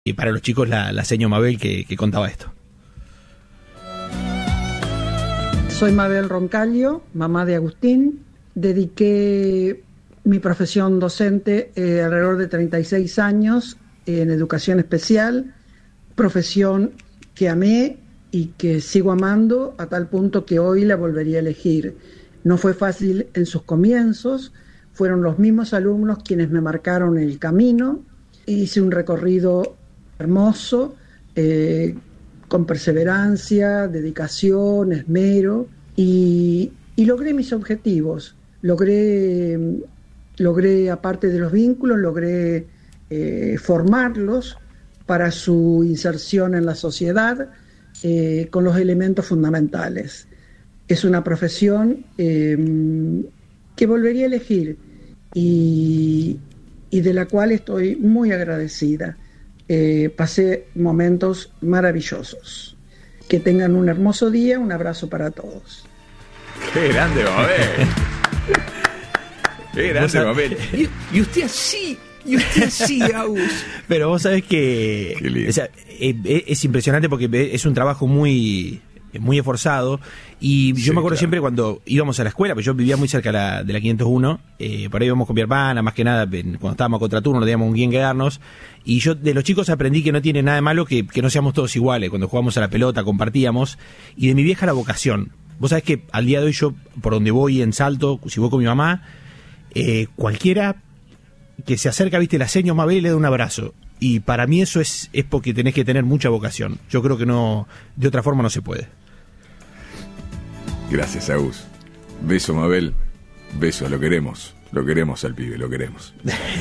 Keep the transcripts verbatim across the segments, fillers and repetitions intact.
y para los chicos la, la seño Mabel que, que contaba esto. Soy Mabel Roncalio, mamá de Agustín. Dediqué mi profesión docente eh, alrededor de treinta y seis años eh, en educación especial, profesión que amé y que sigo amando a tal punto que hoy la volvería a elegir. No fue fácil en sus comienzos, fueron los mismos alumnos quienes me marcaron el camino. Hice un recorrido hermoso, eh, con perseverancia, dedicación, esmero, y, y logré mis objetivos. Logré, logré, aparte de los vínculos, logré eh, formarlos para su inserción en la sociedad eh, con los elementos fundamentales. Es una profesión eh, que volvería a elegir y, y de la cual estoy muy agradecida. Eh, pasé momentos maravillosos. Que tengan un hermoso día, un abrazo para todos. ¡Qué grande, Mabel! ¡Qué grande, Mabel! Y, y usted así, y usted así, Agus. Pero vos sabés que o sea, es, es impresionante porque es un trabajo muy... muy esforzado, y yo sí, me acuerdo claro. siempre cuando íbamos a la escuela, pues yo vivía muy cerca de la, de la quinientos uno, eh, por ahí íbamos con mi hermana, más que nada cuando estábamos a contraturno no teníamos con quién quedarnos, y yo de los chicos aprendí que no tiene nada de malo que, que no seamos todos iguales. Cuando jugábamos a la pelota compartíamos, y de mi vieja la vocación. Vos sabés que al día de hoy yo, por donde voy en Salto, si voy con mi mamá, eh, cualquiera que se acerca, viste, la seño Mabel, le da un abrazo. Y para mí eso es, es porque tenés que tener mucha vocación. Yo creo que no, de otra forma no se puede. Gracias, Agus. Beso, Mabel. Beso, lo queremos. Lo queremos al pibe, lo queremos.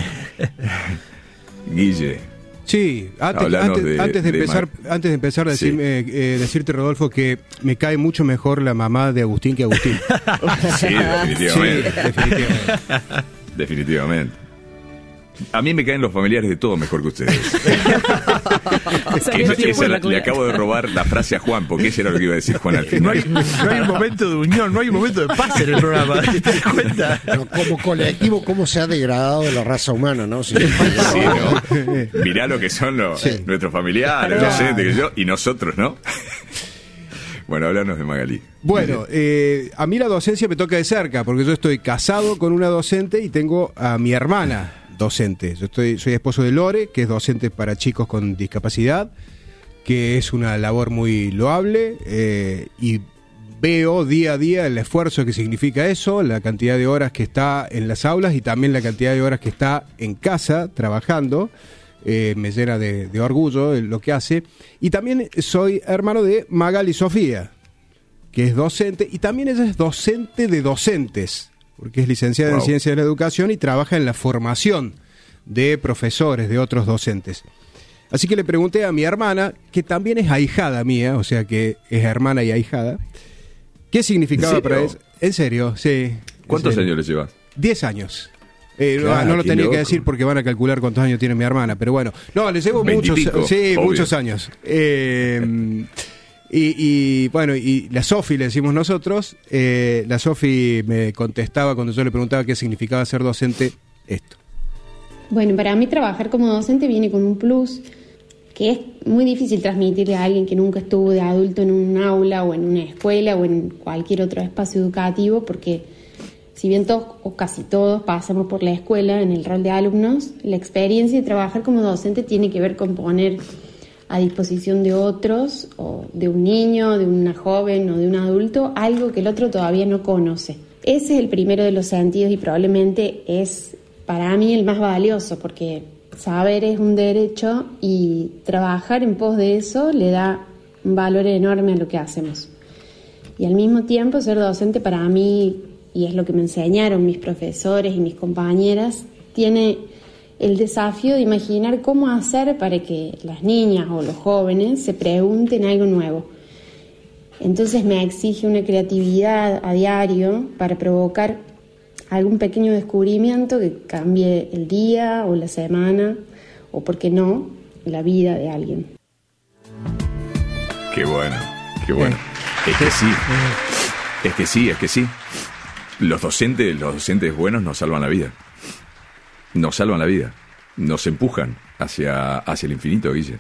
Guille. Sí, antes, antes, de, antes, de, de empezar, Ma- antes de empezar, decirme, sí. eh, decirte, Rodolfo, que me cae mucho mejor la mamá de Agustín que Agustín. Sí, definitivamente. Sí, definitivamente. Definitivamente. A mí me caen los familiares de todo mejor que ustedes. Esa, esa la, le acabo de robar la frase a Juan, porque ese era lo que iba a decir Juan al final. No hay, no hay un momento de unión, no hay un momento de paz en el programa. ¿Te das cuenta? No, como colectivo, cómo se ha degradado la raza humana, ¿no? Sí, sí, ¿no? Mirá lo que son los, sí. nuestros familiares, claro. docentes, que yo, y nosotros, ¿no? Bueno, háblanos de Magalí. Bueno, eh, a mí la docencia me toca de cerca, porque yo estoy casado con una docente y tengo a mi hermana docente. Yo estoy, soy esposo de Lore, que es docente para chicos con discapacidad, que es una labor muy loable, eh, y veo día a día el esfuerzo que significa eso, la cantidad de horas que está en las aulas y también la cantidad de horas que está en casa trabajando. Eh, me llena de, de orgullo lo que hace. Y también soy hermano de Magali Sofía, que es docente, y también ella es docente de docentes, porque es licenciada wow. en Ciencia de la Educación y trabaja en la formación de profesores, de otros docentes. Así que le pregunté a mi hermana, que también es ahijada mía, o sea que es hermana y ahijada, ¿qué significaba para ella? En serio, sí. ¿Cuántos serio. años le llevas? Diez años. Eh, claro, no lo tenía loco. que decir porque van a calcular cuántos años tiene mi hermana, pero bueno, no, le llevo muchos, sí, obvio. muchos años. Eh, y, y bueno, y la Sofi le decimos nosotros, eh, la Sofi me contestaba cuando yo le preguntaba qué significaba ser docente, esto. Bueno, para mí trabajar como docente viene con un plus que es muy difícil transmitirle a alguien que nunca estuvo de adulto en un aula o en una escuela o en cualquier otro espacio educativo, porque si bien todos o casi todos pasamos por la escuela en el rol de alumnos, la experiencia de trabajar como docente tiene que ver con poner a disposición de otros, o de un niño, de una joven o de un adulto, algo que el otro todavía no conoce. Ese es el primero de los sentidos y probablemente es para mí el más valioso, porque saber es un derecho y trabajar en pos de eso le da un valor enorme a lo que hacemos. Y al mismo tiempo ser docente para mí, y es lo que me enseñaron mis profesores y mis compañeras, tiene el desafío de imaginar cómo hacer para que las niñas o los jóvenes se pregunten algo nuevo. Entonces me exige una creatividad a diario para provocar algún pequeño descubrimiento que cambie el día o la semana, o por qué no, la vida de alguien. Qué bueno, qué bueno. Es que sí, es que sí, es que sí. Los docentes, los docentes buenos nos salvan la vida. Nos salvan la vida. nos empujan hacia, hacia el infinito, Guille.